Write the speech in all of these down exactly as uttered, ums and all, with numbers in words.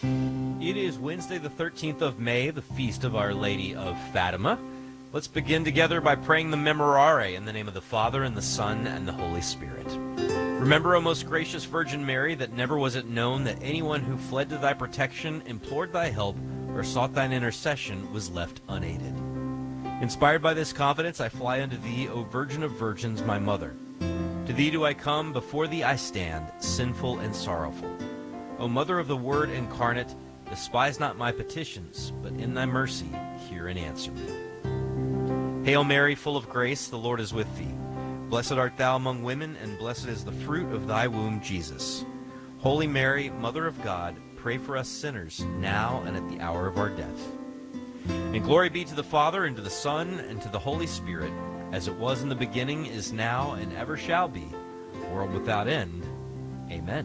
It is Wednesday, the thirteenth of May, the feast of Our Lady of Fatima. Let's begin together by praying the Memorare in the name of the Father, and the Son, and the Holy Spirit. Remember, O most gracious Virgin Mary, that never was it known that anyone who fled to thy protection, implored thy help, or sought thine intercession was left unaided. Inspired by this confidence, I fly unto thee, O Virgin of Virgins, my Mother. To thee do I come, before thee I stand, sinful and sorrowful. O Mother of the Word incarnate, despise not my petitions, but in thy mercy hear and answer me. Hail Mary, full of grace, the Lord is with thee. Blessed art thou among women, and blessed is the fruit of thy womb, Jesus. Holy Mary, Mother of God, pray for us sinners, now and at the hour of our death. And glory be to the Father, and to the Son, and to the Holy Spirit, as it was in the beginning, is now, and ever shall be, world without end. Amen.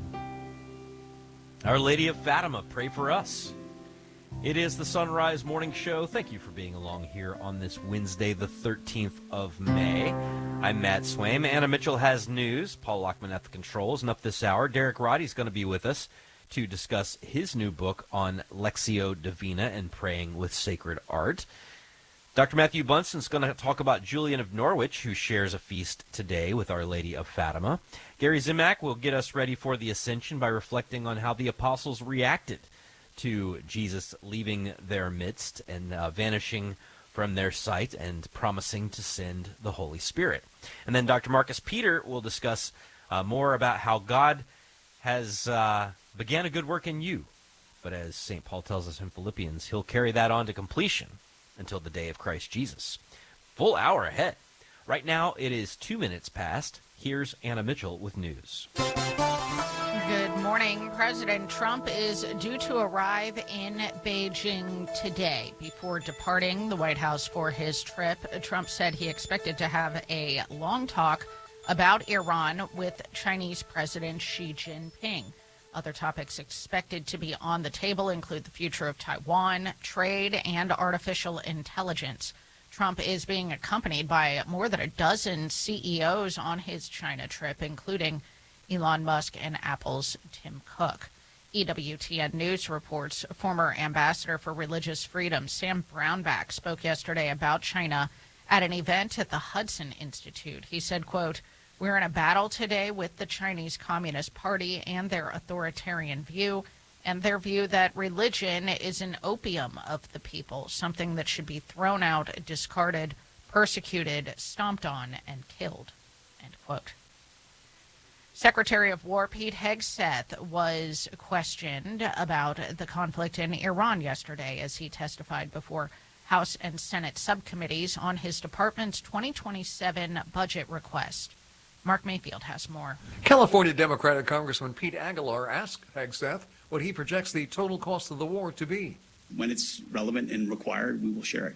Our Lady of Fatima, pray for us. It is the Sunrise Morning Show. Thank you for being along here on this Wednesday, the thirteenth of May. I'm Matt Swaim. Anna Mitchell has news. Paul Lockman at the controls. And up this hour, Derek Roddy's going to be with us to discuss his new book on Lectio Divina and praying with sacred art. Doctor Matthew Bunson's going to talk about Julian of Norwich, who shares a feast today with Our Lady of Fatima. Gary Zimak will get us ready for the Ascension by reflecting on how the apostles reacted to Jesus leaving their midst and uh, vanishing from their sight and promising to send the Holy Spirit. And then Doctor Marcus Peter will discuss uh, more about how God has uh, began a good work in you. But as Saint Paul tells us in Philippians, he'll carry that on to completion until the day of Christ Jesus. Full hour ahead. Right now, it is two minutes past. Here's Anna Mitchell with news. Good morning. President Trump is due to arrive in Beijing today. Before departing the White House for his trip, Trump said he expected to have a long talk about Iran with Chinese President Xi Jinping. Other topics expected to be on the table include the future of Taiwan, trade, and artificial intelligence. Trump is being accompanied by more than a dozen C E Os on his China trip, including Elon Musk and Apple's Tim Cook. E W T N News reports former Ambassador for Religious Freedom Sam Brownback spoke yesterday about China at an event at the Hudson Institute. He said, quote, "We're in a battle today with the Chinese Communist Party and their authoritarian view, and their view that religion is an opium of the people, something that should be thrown out, discarded, persecuted, stomped on, and killed," end quote. Secretary of War Pete Hegseth was questioned about the conflict in Iran yesterday as he testified before House and Senate subcommittees on his department's twenty twenty-seven budget request. Mark Mayfield has more. California Democratic Congressman Pete Aguilar asked Hegseth what he projects the total cost of the war to be. When it's relevant and required, we will share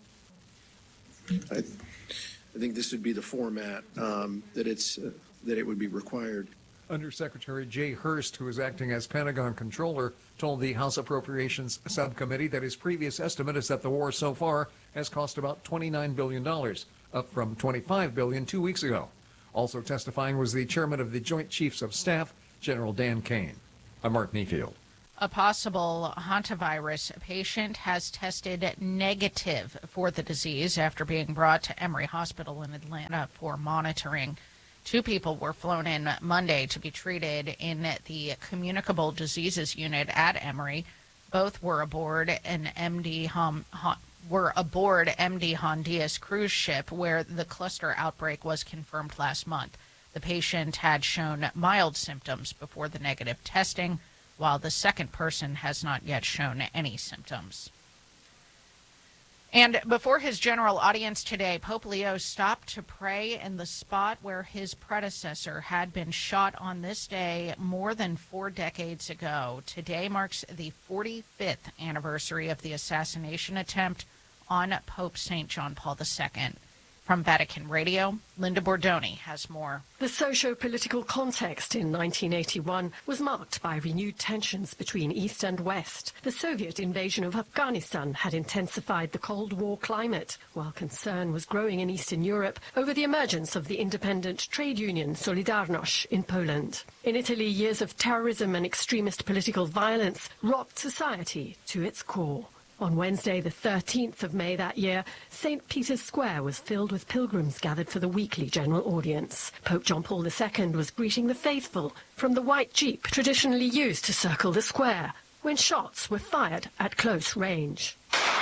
it. I, I think this would be the format um, that it's uh, that it would be required. Undersecretary Jay Hurst, who is acting as Pentagon controller, told the House Appropriations Subcommittee that his previous estimate is that the war so far has cost about twenty-nine billion dollars, up from twenty-five billion dollars two weeks ago. Also testifying was the chairman of the Joint Chiefs of Staff, General Dan Kane. I'm Mark Mayfield. A possible hantavirus patient has tested negative for the disease after being brought to Emory Hospital in Atlanta for monitoring. Two people were flown in Monday to be treated in the Communicable Diseases Unit at Emory. Both were aboard an M D Hum, hum, were aboard M D Hondias cruise ship where the cluster outbreak was confirmed last month. The patient had shown mild symptoms before the negative testing, while the second person has not yet shown any symptoms. And before his general audience today, Pope Leo stopped to pray in the spot where his predecessor had been shot on this day more than four decades ago. Today marks the forty-fifth anniversary of the assassination attempt on Pope Saint John Paul the Second. From Vatican Radio, Linda Bordoni has more. The socio-political context in nineteen eighty-one was marked by renewed tensions between East and West. The Soviet invasion of Afghanistan had intensified the Cold War climate, while concern was growing in Eastern Europe over the emergence of the independent trade union Solidarność in Poland. In Italy, years of terrorism and extremist political violence rocked society to its core. On Wednesday, the thirteenth of May that year, Saint Peter's Square was filled with pilgrims gathered for the weekly general audience. Pope John Paul the Second was greeting the faithful from the white jeep traditionally used to circle the square, when shots were fired at close range.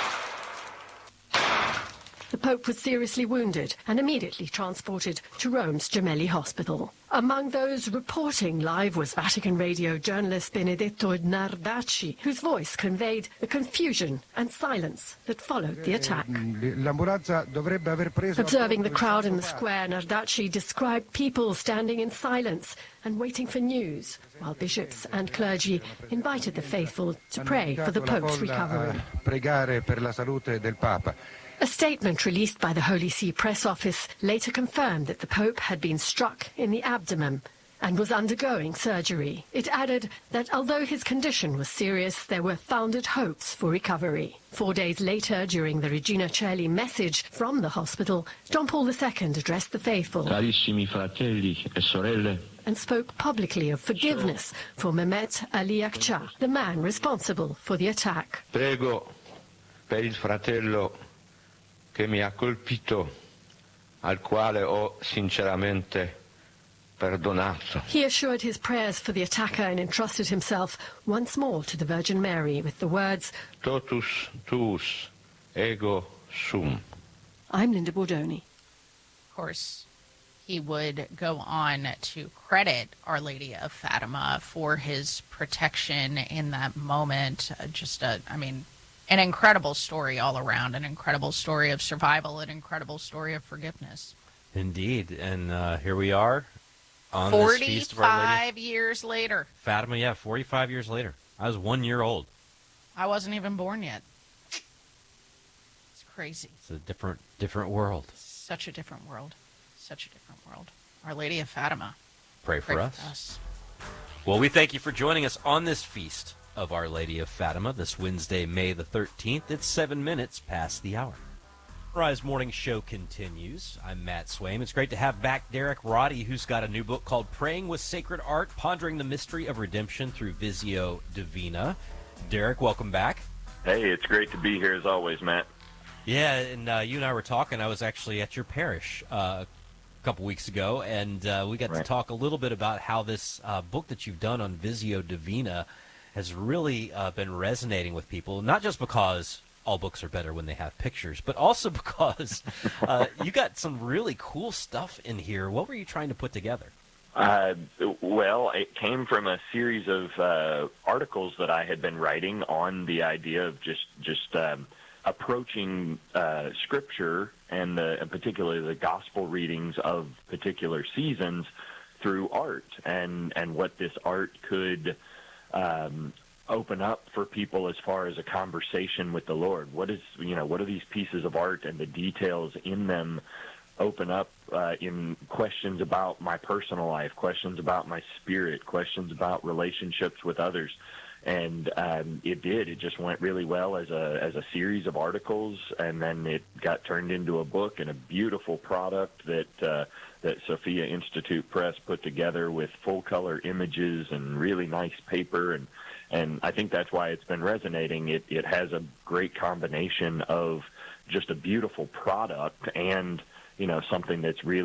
The Pope was seriously wounded and immediately transported to Rome's Gemelli Hospital. Among those reporting live was Vatican Radio journalist Benedetto Nardacci, whose voice conveyed the confusion and silence that followed the attack. Observing the crowd in the square, Nardacci described people standing in silence and waiting for news, while bishops and clergy invited the faithful to pray for the Pope's recovery. A statement released by the Holy See Press Office later confirmed that the Pope had been struck in the abdomen and was undergoing surgery. It added that although his condition was serious, there were founded hopes for recovery. Four days later, during the Regina Coeli message from the hospital, John Paul the Second addressed the faithful Carissimi fratelli e sorelle, and spoke publicly of forgiveness for Mehmet Ali Akça, the man responsible for the attack. Prego per il fratello che mi ha colpito, al quale ho sinceramente perdonato. He assured his prayers for the attacker and entrusted himself once more to the Virgin Mary with the words, Totus tuus ego sum. I'm Linda Bordoni. Of course, he would go on to credit Our Lady of Fatima for his protection in that moment. Uh, just, a, I mean, an incredible story all around, an incredible story of survival, an incredible story of forgiveness. Indeed. And uh, here we are on this feast of Our Lady. forty-five years later. Fatima, yeah, forty-five years later. I was one year old. I wasn't even born yet. It's crazy. It's a different, different world. Such a different world. Such a different world. Our Lady of Fatima. Pray for Pray us. For us. Well, we thank you for joining us on this feast of Our Lady of Fatima this Wednesday, May the thirteenth. It's seven minutes past the hour. Rise Morning Show continues. I'm Matt Swaim. It's great to have back Derek Roddy, who's got a new book called Praying with Sacred Art, Pondering the Mystery of Redemption through Visio Divina. Derek, welcome back. Hey, it's great to be here as always, Matt. Yeah, and uh, you and I were talking. I was actually at your parish uh, a couple weeks ago, and uh, we got right. to talk a little bit about how this uh, book that you've done on Visio Divina has really uh, been resonating with people, not just because all books are better when they have pictures, but also because uh, you got some really cool stuff in here. What were you trying to put together? Uh, well, it came from a series of uh, articles that I had been writing on the idea of just just um, approaching uh, Scripture and, the, and particularly the gospel readings of particular seasons through art, and, and what this art could Um, open up for people as far as a conversation with the Lord. What is, you know, what are these pieces of art and the details in them open up uh, in questions about my personal life, questions about my spirit, questions about relationships with others. And um, it did. It just went really well as a as a series of articles, and then it got turned into a book and a beautiful product that uh, that Sophia Institute Press put together with full color images and really nice paper, and and I think that's why it's been resonating. It it has a great combination of just a beautiful product and, you know, something that's really